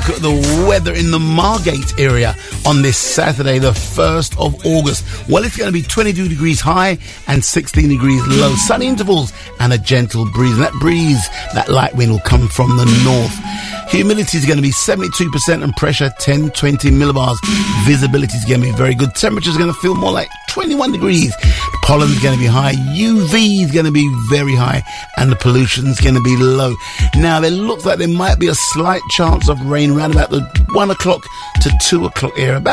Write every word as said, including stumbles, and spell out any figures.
look at the weather in the Margate area on this Saturday, the first of August. Well, it's going to be twenty-two degrees high and sixteen degrees low. Sunny intervals and a gentle breeze. And that breeze, that light wind will come from the north. Humidity is going to be seventy-two percent and pressure ten, twenty millibars. Visibility is going to be very good. Temperature is going to feel more like twenty-one degrees. Pollen is going to be high. U V is going to be very high. And the pollution is going to be low. Now, it looks like there might be a slight chance of rain around about the one o'clock to two o'clock area. About